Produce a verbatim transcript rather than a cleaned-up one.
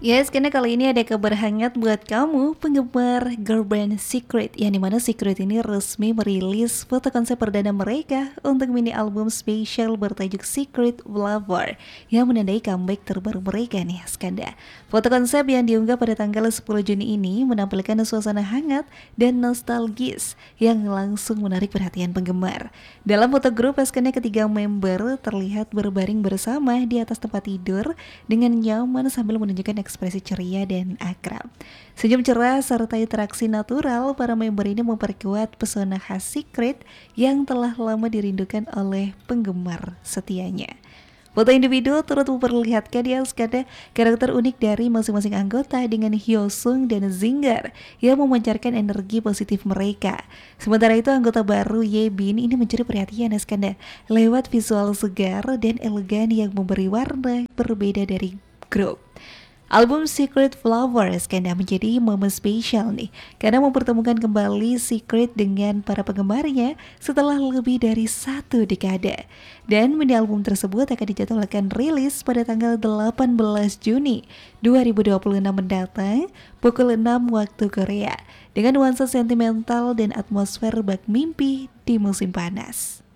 Yes, karena kali ini ada kabar hangat buat kamu penggemar girl band Secret, yang dimana Secret ini resmi merilis foto konsep perdana mereka untuk mini album spesial bertajuk Secret Lover yang menandai comeback terbaru mereka nih, Skanda. Foto konsep yang diunggah pada tanggal sepuluh Juni ini menampilkan suasana hangat dan nostalgis yang langsung menarik perhatian penggemar. Dalam foto grup, Skanda, ketiga member terlihat berbaring bersama di atas tempat tidur dengan nyaman sambil menunjukkan ekspresi ceria dan akrab. Senyum cerah serta interaksi natural para member ini memperkuat pesona khas Secret yang telah lama dirindukan oleh penggemar setianya. Foto individu turut memperlihatkan ya sekadar karakter unik dari masing-masing anggota dengan Hyosung dan Zinger yang memancarkan energi positif mereka. Sementara itu anggota baru Yebin ini mencuri perhatian Eskanda lewat visual segar dan elegan yang memberi warna berbeda dari grup. Album Secret Flowers kena menjadi momen spesial nih karena mempertemukan kembali Secret dengan para penggemarnya setelah lebih dari satu dekade. Dan mini album tersebut akan dijadwalkan rilis pada tanggal delapan belas Juni dua ribu dua puluh enam mendatang pukul enam waktu Korea dengan nuansa sentimental dan atmosfer bak mimpi di musim panas.